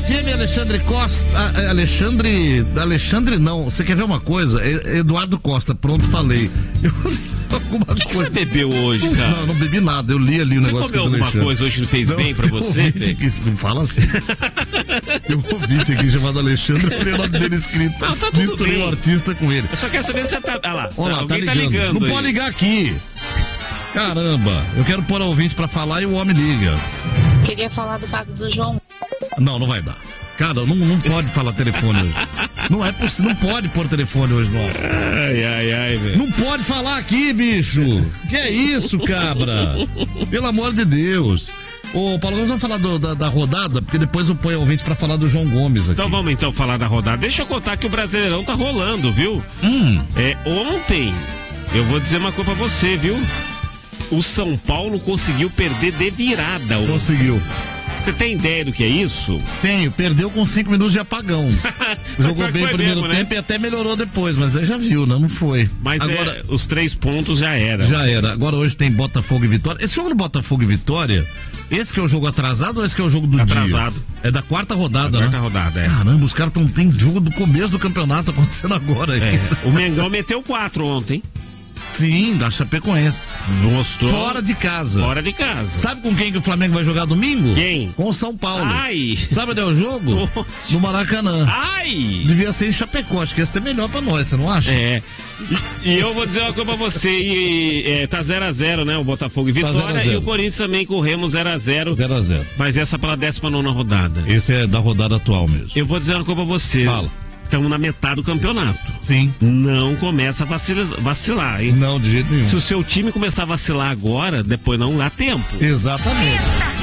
FM, Alexandre Costa. Alexandre não. Você quer ver uma coisa? Eduardo Costa, pronto, falei. Alguma coisa. Que você bebeu hoje, cara? Não bebi nada. Eu li ali o negócio que comeu alguma coisa hoje que fez bem pra você? Não fala assim. Tem um ouvinte aqui chamado Alexandre, eu tenho o nome dele escrito. Não, tá tudo misturei bem. o artista com ele. Eu só quero saber se você tá. Olha lá, alguém tá ligando. Não aí. pode ligar aqui. Caramba, eu quero pôr o ouvinte pra falar e o homem liga. Queria falar do caso do João. Não vai dar. Cara, não pode falar telefone hoje. Não é possível, não pode pôr telefone hoje, não. Ai, velho. Não pode falar aqui, bicho. Que é isso, cabra? Pelo amor de Deus. Ô, Paulo, nós vamos falar da rodada, porque depois eu ponho o ouvinte pra falar do João Gomes aqui. Então vamos falar da rodada. Deixa eu contar que o Brasileirão tá rolando, viu? Ontem, eu vou dizer uma coisa pra você, viu? O São Paulo conseguiu perder de virada. Conseguiu. Você tem ideia do que é isso? Tenho, perdeu com 5 minutos de apagão. Jogou bem o primeiro mesmo, tempo, né? E até melhorou depois, mas aí já viu, né? Não foi. Mas agora, os 3 pontos já era. Já era. Agora hoje tem Botafogo e Vitória. Esse jogo do Botafogo e Vitória, esse que é o jogo atrasado ou esse que é o jogo do atrasado? Dia? É da quarta rodada, né? Quarta rodada, é. Caramba, os caras tem jogo do começo do campeonato acontecendo agora. O Mengão meteu 4 ontem. Sim, da Chapecoense. Mostrou. Fora de casa. Sabe com quem que o Flamengo vai jogar domingo? Quem? Com o São Paulo. Ai! Sabe onde é o jogo? No Maracanã. Ai! Devia ser em Chapecó, acho que ia ser melhor pra nós, você não acha? É. E eu vou dizer uma coisa pra você, tá 0x0, né? O Botafogo e Vitória, tá 0 a 0. E o Corinthians também com o Remo 0x0. 0x0. Mas essa pela 19ª rodada. Esse é da rodada atual mesmo. Eu vou dizer uma coisa pra você. Fala. Estamos na metade do campeonato. Sim. Não começa a vacilar, hein? Não, de jeito nenhum. Se o seu time começar a vacilar agora, depois não dá tempo. Exatamente.